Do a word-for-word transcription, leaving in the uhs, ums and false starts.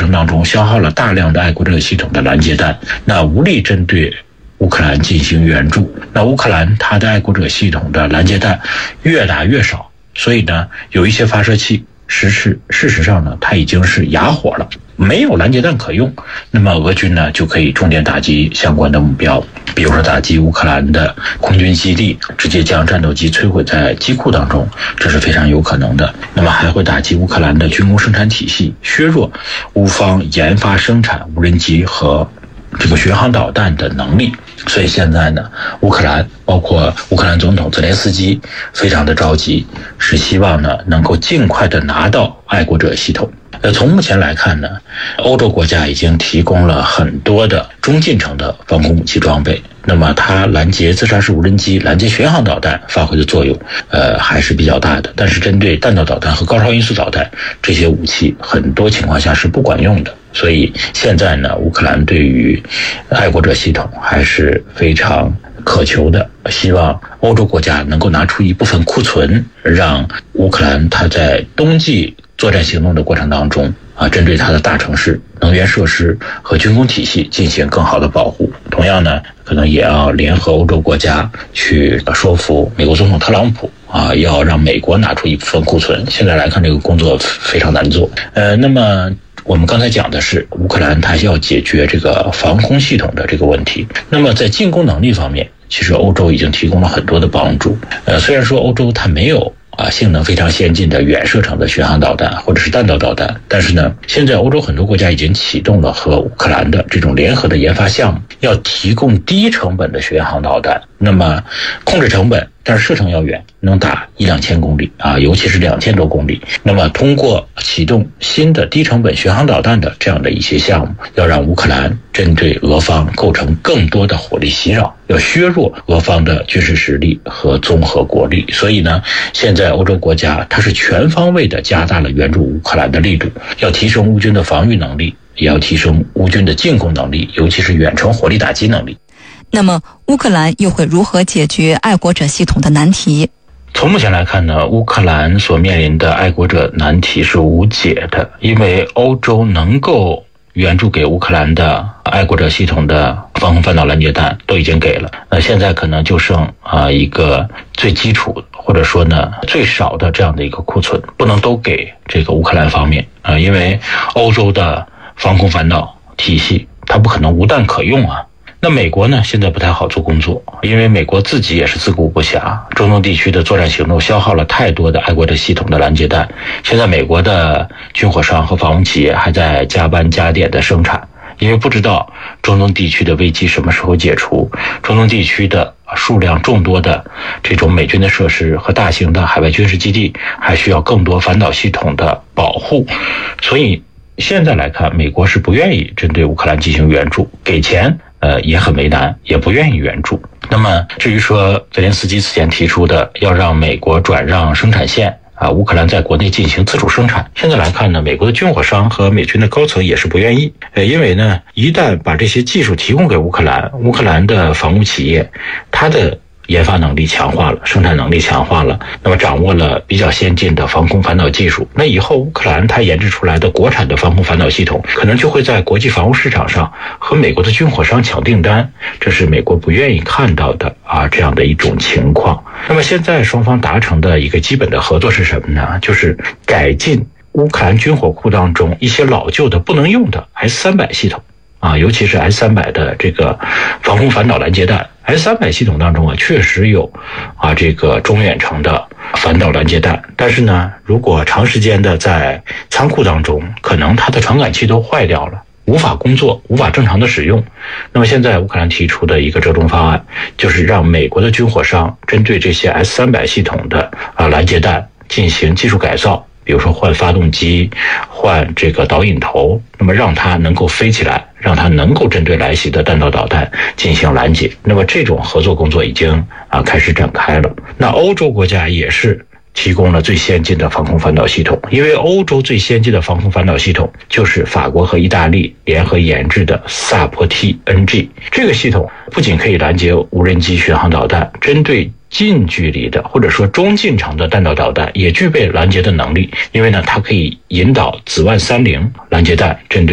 程当中消耗了大量的爱国者系统的拦截弹，那无力针对乌克兰进行援助。那乌克兰它的爱国者系统的拦截弹越打越少，所以呢，有一些发射器实事事实上呢，它已经是哑火了，没有拦截弹可用。那么俄军呢就可以重点打击相关的目标，比如说打击乌克兰的空军基地，直接将战斗机摧毁在机库当中，这是非常有可能的。那么还会打击乌克兰的军工生产体系，削弱乌方研发生产无人机和这个巡航导弹的能力。所以现在呢，乌克兰包括乌克兰总统泽连斯基非常的着急，是希望呢能够尽快的拿到爱国者系统。呃，从目前来看呢，欧洲国家已经提供了很多的中近程的防空武器装备，那么它拦截自杀式无人机、拦截巡航导弹发挥的作用，呃，还是比较大的。但是针对弹道导弹和高超音速导弹这些武器，很多情况下是不管用的。所以现在呢，乌克兰对于爱国者系统还是非常渴求的，希望欧洲国家能够拿出一部分库存，让乌克兰它在冬季作战行动的过程当中啊，针对它的大城市、能源设施和军工体系进行更好的保护。同样呢，可能也要联合欧洲国家去说服美国总统特朗普啊，要让美国拿出一部分库存。现在来看，这个工作非常难做。呃，那么我们刚才讲的是乌克兰它要解决这个防空系统的这个问题。那么在进攻能力方面，其实欧洲已经提供了很多的帮助。呃，虽然说欧洲它没有啊，性能非常先进的远射程的巡航导弹或者是弹道导弹，但是呢，现在欧洲很多国家已经启动了和乌克兰的这种联合的研发项目，要提供低成本的巡航导弹。那么控制成本，但是射程要远，能打一两千公里啊，尤其是两千多公里。那么通过启动新的低成本巡航导弹的这样的一些项目，要让乌克兰针对俄方构成更多的火力袭扰，要削弱俄方的军事实力和综合国力。所以呢，现在欧洲国家它是全方位的加大了援助乌克兰的力度，要提升乌军的防御能力，也要提升乌军的进攻能力，尤其是远程火力打击能力。 那么乌克兰又会如何解决爱国者系统的难题？ 从目前来看呢，乌克兰所面临的爱国者难题是无解的，因为欧洲能够援助给乌克兰的爱国者系统的防空反导拦截弹都已经给了，那现在可能就剩啊、呃、一个最基础或者说呢最少的这样的一个库存，不能都给这个乌克兰方面啊、呃，因为欧洲的防空反导体系它不可能无弹可用啊。那美国呢，现在不太好做工作，因为美国自己也是自顾不暇，中东地区的作战行动消耗了太多的爱国者系统的拦截弹。现在美国的军火商和防务企业还在加班加点的生产，因为不知道中东地区的危机什么时候解除，中东地区的数量众多的这种美军的设施和大型的海外军事基地还需要更多反导系统的保护。所以现在来看，美国是不愿意针对乌克兰进行援助，给钱呃，也很为难，也不愿意援助。那么至于说泽连斯基此前提出的要让美国转让生产线啊，乌克兰在国内进行自主生产，现在来看呢，美国的军火商和美军的高层也是不愿意。呃，因为呢，一旦把这些技术提供给乌克兰，乌克兰的防务企业，它的研发能力强化了，生产能力强化了，那么掌握了比较先进的防空反导技术，那以后乌克兰它研制出来的国产的防空反导系统可能就会在国际防务市场上和美国的军火商抢订单，这是美国不愿意看到的啊，这样的一种情况。那么现在双方达成的一个基本的合作是什么呢？就是改进乌克兰军火库当中一些老旧的不能用的 S 三百 系统啊，尤其是 S 三百 的这个防空反导拦截弹。S 三百 系统当中啊，确实有啊这个中远程的反导拦截弹，但是呢，如果长时间的在仓库当中，可能它的传感器都坏掉了，无法工作，无法正常的使用。那么现在乌克兰提出的一个折中方案，就是让美国的军火商针对这些 S 三百 系统的啊拦截弹进行技术改造，比如说换发动机，换这个导引头，那么让它能够飞起来，让它能够针对来袭的弹道导弹进行拦截。那么这种合作工作已经啊开始展开了。那欧洲国家也是提供了最先进的防空反导系统，因为欧洲最先进的防空反导系统就是法国和意大利联合研制的萨波 T N G。 这个系统不仅可以拦截无人机巡航导弹，针对近距离的或者说中近程的弹道导弹也具备拦截的能力，因为呢它可以引导紫万三零拦截弹针对